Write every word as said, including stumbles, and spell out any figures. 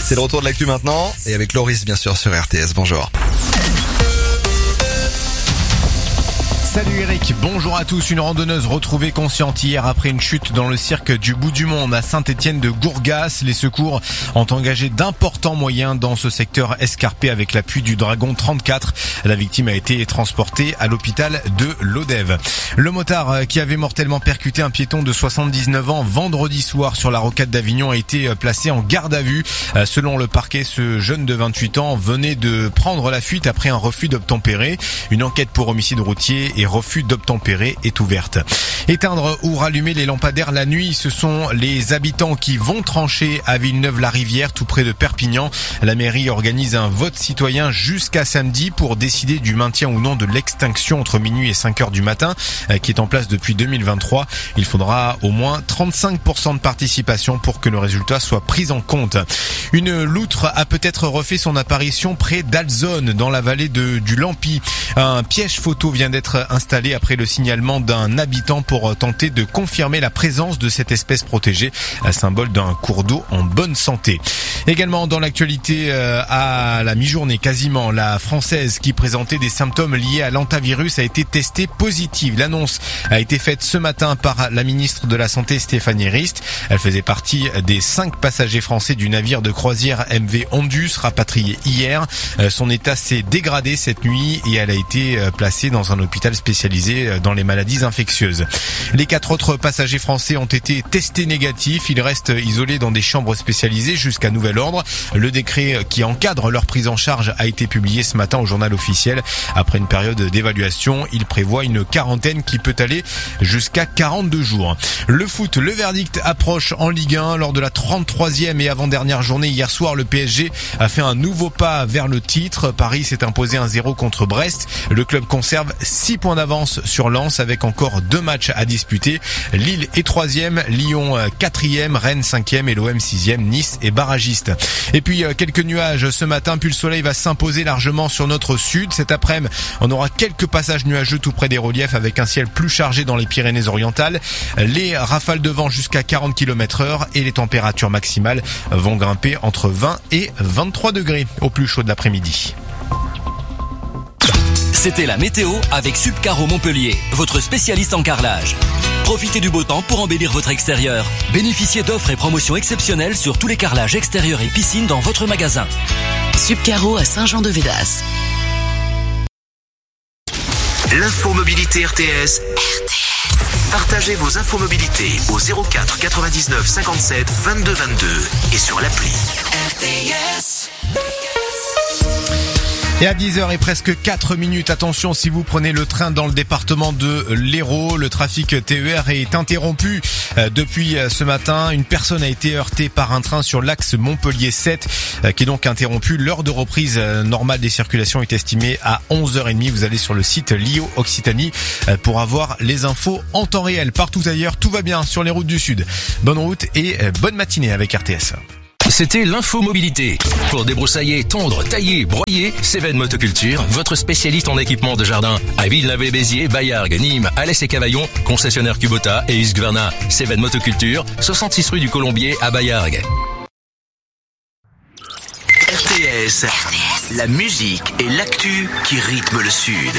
C'est le retour de l'actu maintenant et avec Loris bien sûr sur R T S. Bonjour. Salut Eric, bonjour à tous. Une randonneuse retrouvée consciente hier après une chute dans le cirque du Bout du Monde à Saint-Étienne de Gourgas. Les secours ont engagé d'importants moyens dans ce secteur escarpé avec l'appui du Dragon trente-quatre. La victime a été transportée à l'hôpital de Lodève. Le motard qui avait mortellement percuté un piéton de soixante-dix-neuf ans vendredi soir sur la rocade d'Avignon a été placé en garde à vue. Selon le parquet, ce jeune de vingt-huit ans venait de prendre la fuite après un refus d'obtempérer. Une enquête pour homicide routier et refus d'obtempérer est ouverte. Éteindre ou rallumer les lampadaires la nuit, ce sont les habitants qui vont trancher à Villeneuve-la-Rivière, tout près de Perpignan. La mairie organise un vote citoyen jusqu'à samedi pour décider du maintien ou non de l'extinction entre minuit et cinq heures du matin, qui est en place depuis deux mille vingt-trois. Il faudra au moins trente-cinq pour cent de participation pour que le résultat soit pris en compte. Une loutre a peut-être refait son apparition près d'Alzone, dans la vallée de, du Lampi. Un piège photo vient d'être installé après le signalement d'un habitant pour tenter de confirmer la présence de cette espèce protégée, symbole d'un cours d'eau en bonne santé. Également dans l'actualité, euh, à la mi-journée quasiment, la Française qui présentait des symptômes liés à l'hantavirus a été testée positive. L'annonce a été faite ce matin par la ministre de la Santé Stéphanie Rist. Elle faisait partie des cinq passagers français du navire de croisière M V Ondus rapatrié hier. Euh, son état s'est dégradé cette nuit et elle a été placée dans un hôpital spécialisé dans les maladies infectieuses. Les quatre autres passagers français ont été testés négatifs. Ils restent isolés dans des chambres spécialisées jusqu'à nouvel ordre. Le décret qui encadre leur prise en charge a été publié ce matin au journal officiel. Après une période d'évaluation, il prévoit une quarantaine qui peut aller jusqu'à quarante-deux jours. Le foot, le verdict approche en Ligue un. Lors de la trente-troisième et avant-dernière journée hier soir, le P S G a fait un nouveau pas vers le titre. Paris s'est imposé un zéro contre Brest. Le club conserve six points d'avance sur Lens avec encore deux matchs à disputer. Lille est troisième, Lyon quatrième, Rennes cinquième et l'O M sixième, Nice est barragiste. Et puis quelques nuages ce matin, puis le soleil va s'imposer largement sur notre sud. Cet après-midi, on aura quelques passages nuageux tout près des reliefs avec un ciel plus chargé dans les Pyrénées-Orientales. Les rafales de vent jusqu'à quarante kilomètres heure et les températures maximales vont grimper entre vingt et vingt-trois degrés au plus chaud de l'après-midi. C'était la météo avec Subcaro Montpellier, votre spécialiste en carrelage. Profitez du beau temps pour embellir votre extérieur. Bénéficiez d'offres et promotions exceptionnelles sur tous les carrelages extérieurs et piscines dans votre magasin. Subcaro à Saint-Jean-de-Védas. L'infomobilité R T S. R T S. Partagez vos infomobilités au zéro quatre quatre-vingt-dix-neuf cinquante-sept vingt-deux vingt-deux et sur l'appli. R T S. Et à dix heures et presque quatre minutes, attention si vous prenez le train dans le département de l'Hérault, le trafic T E R est interrompu depuis ce matin. Une personne a été heurtée par un train sur l'axe Montpellier sept qui est donc interrompu. L'heure de reprise normale des circulations est estimée à onze heures trente. Vous allez sur le site L I O Occitanie pour avoir les infos en temps réel. Partout ailleurs, tout va bien sur les routes du Sud. Bonne route et bonne matinée avec R T S. C'était l'infomobilité. Pour débroussailler, tondre, tailler, broyer, Cévennes Motoculture, votre spécialiste en équipement de jardin. À Villeneuve-et-Béziers, Bayargues, Nîmes, Alès et Cavaillon, concessionnaire Kubota et Husqvarna. Cévennes Motoculture, soixante-six rue du Colombier à Bayargues. R T S, la musique et l'actu qui rythment le Sud.